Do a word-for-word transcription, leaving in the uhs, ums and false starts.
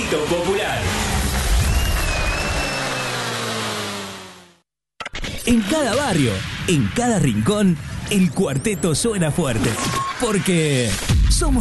Cuarteto Popular. En cada barrio, en cada rincón, el cuarteto suena fuerte. Porque somos